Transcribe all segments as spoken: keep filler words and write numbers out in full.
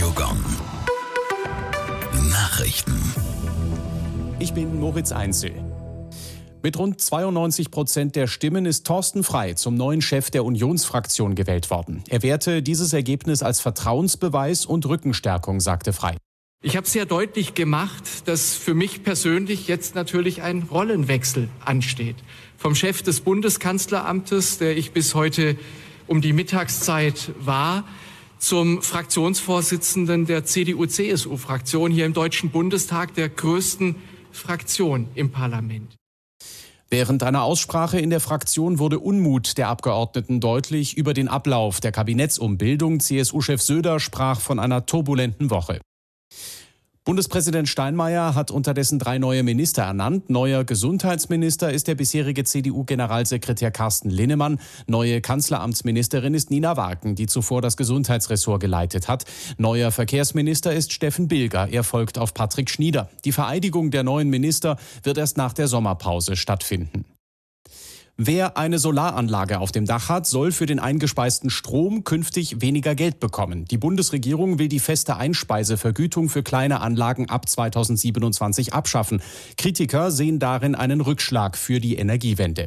Gong. Nachrichten. Ich bin Moritz Einzel. Mit rund zweiundneunzig Prozent der Stimmen ist Thorsten Frey zum neuen Chef der Unionsfraktion gewählt worden. Er werte dieses Ergebnis als Vertrauensbeweis und Rückenstärkung, sagte Frey. Ich habe sehr deutlich gemacht, dass für mich persönlich jetzt natürlich ein Rollenwechsel ansteht. Vom Chef des Bundeskanzleramtes, der ich bis heute um die Mittagszeit war, zum Fraktionsvorsitzenden der C D U-C S U-Fraktion hier im Deutschen Bundestag, der größten Fraktion im Parlament. Während einer Aussprache in der Fraktion wurde Unmut der Abgeordneten deutlich über den Ablauf der Kabinettsumbildung. C S U-Chef Söder sprach von einer turbulenten Woche. Bundespräsident Steinmeier hat unterdessen drei neue Minister ernannt. Neuer Gesundheitsminister ist der bisherige C D U-Generalsekretär Carsten Linnemann. Neue Kanzleramtsministerin ist Nina Wagen, die zuvor das Gesundheitsressort geleitet hat. Neuer Verkehrsminister ist Steffen Bilger. Er folgt auf Patrick Schnieder. Die Vereidigung der neuen Minister wird erst nach der Sommerpause stattfinden. Wer eine Solaranlage auf dem Dach hat, soll für den eingespeisten Strom künftig weniger Geld bekommen. Die Bundesregierung will die feste Einspeisevergütung für kleine Anlagen ab zweitausendsiebenundzwanzig abschaffen. Kritiker sehen darin einen Rückschlag für die Energiewende.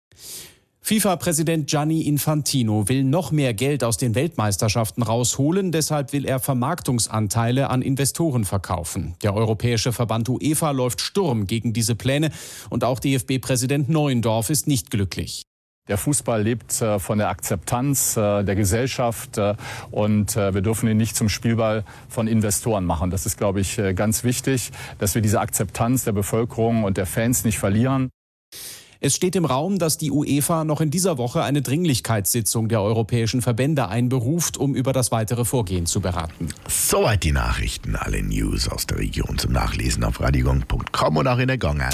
FIFA-Präsident Gianni Infantino will noch mehr Geld aus den Weltmeisterschaften rausholen. Deshalb will er Vermarktungsanteile an Investoren verkaufen. Der europäische Verband UEFA läuft Sturm gegen diese Pläne. Und auch D F B-Präsident Neuendorf ist nicht glücklich. Der Fußball lebt äh, von der Akzeptanz äh, der Gesellschaft äh, und äh, wir dürfen ihn nicht zum Spielball von Investoren machen. Das ist, glaube ich, äh, ganz wichtig, dass wir diese Akzeptanz der Bevölkerung und der Fans nicht verlieren. Es steht im Raum, dass die UEFA noch in dieser Woche eine Dringlichkeitssitzung der europäischen Verbände einberuft, um über das weitere Vorgehen zu beraten. Soweit die Nachrichten, alle News aus der Region zum Nachlesen auf radio gong punkt com und auch in der Gong-App.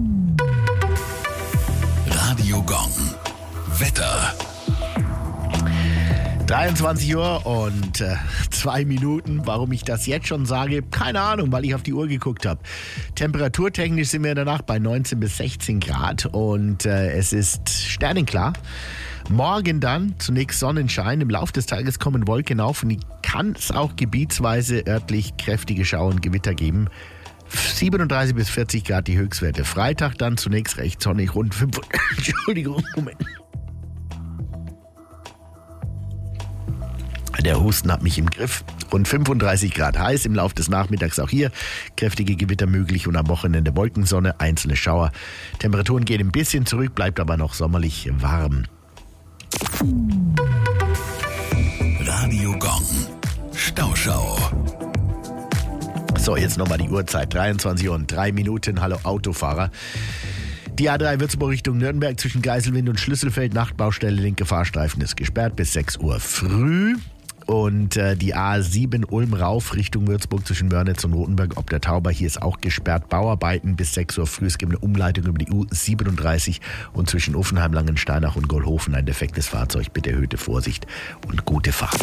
Radio Gong. Wetter. dreiundzwanzig Uhr und äh, zwei Minuten. Warum ich das jetzt schon sage, keine Ahnung, weil ich auf die Uhr geguckt habe. Temperaturtechnisch sind wir in der Nacht bei neunzehn bis sechzehn Grad und äh, es ist sternenklar. Morgen dann zunächst Sonnenschein. Im Laufe des Tages kommen Wolken auf und kann es auch gebietsweise örtlich kräftige Schauer und Gewitter geben. siebenunddreißig bis vierzig Grad die Höchstwerte. Freitag dann zunächst recht sonnig, rund fünf. Entschuldigung, Moment. Der Husten hat mich im Griff. Rund fünfunddreißig Grad heiß, im Laufe des Nachmittags auch hier. Kräftige Gewitter möglich und am Wochenende Wolkensonne, einzelne Schauer. Temperaturen gehen ein bisschen zurück, bleibt aber noch sommerlich warm. Radio Gong. Stauschau. So, jetzt nochmal die Uhrzeit. dreiundzwanzig Uhr und drei Minuten. Hallo Autofahrer. Die A drei Würzburg Richtung Nürnberg zwischen Geiselwind und Schlüsselfeld. Nachtbaustelle, linke Fahrstreifen ist gesperrt bis sechs Uhr früh. Und äh, die A sieben Ulm rauf Richtung Würzburg zwischen Wörnitz und Rotenberg ob der Tauber. Hier ist auch gesperrt. Bauarbeiten bis sechs Uhr früh. Es gibt eine Umleitung über die U siebenunddreißig und zwischen Uffenheim, Langensteinach und Gohlhofen ein defektes Fahrzeug. Bitte erhöhte Vorsicht und gute Fahrt.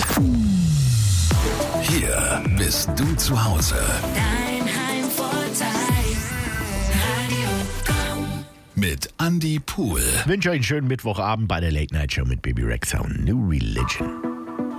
Hier bist du zu Hause. Dein Heimvorteil. Radio Gong. Mit Andy Pool. Ich wünsche euch einen schönen Mittwochabend bei der Late Night Show mit Baby Rexha und New Religion.